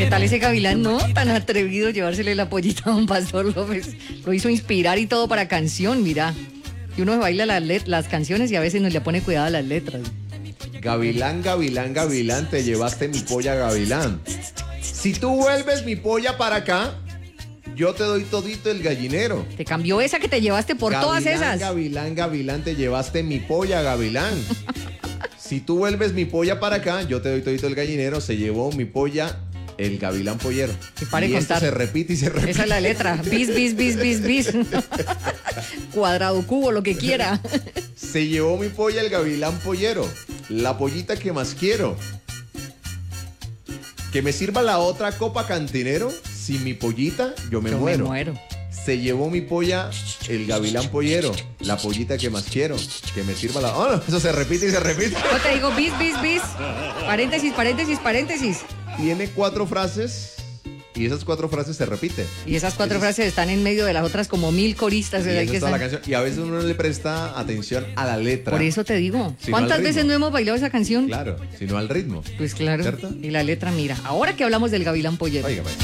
¿Qué tal ese gavilán, no? Tan atrevido llevársele la pollita a don Pastor López. Lo hizo inspirar y todo para canción, mira. Y uno baila las canciones y a veces no le pone cuidado a las letras. Gavilán, gavilán, gavilán, te llevaste mi polla, gavilán. Si tú vuelves mi polla para acá, yo te doy todito el gallinero. Te cambió esa que te llevaste por Gavilán, todas esas. Gavilán, gavilán, te llevaste mi polla, gavilán. Si tú vuelves mi polla para acá, yo te doy todito el gallinero. Se llevó mi polla el gavilán pollero. Que pare y contar. esto se repite y se repite. Esa es la letra. Bis, bis, bis, bis, bis. Cuadrado, cubo, lo que quiera. Se llevó mi polla el gavilán pollero. La pollita que más quiero. Que me sirva la otra copa cantinero. Sin mi pollita, yo me muero. Se llevó mi polla el gavilán pollero. La pollita que más quiero. Que me sirva la... Oh, no, eso se repite y se repite. Yo te digo bis, bis, bis. Paréntesis, paréntesis, paréntesis. Tiene 4 frases y esas 4 frases se repiten. Y esas 4 frases están en medio de las otras como 1000 coristas. Y, esa es toda la canción. Y a veces uno no le presta atención a la letra. Por eso te digo. Sino ¿Cuántas al veces ritmo. no hemos bailado esa canción? Claro, sino al ritmo. Pues claro. ¿Cierto? Y la letra, mira. Ahora que hablamos del gavilán pollero. Oiga, pues.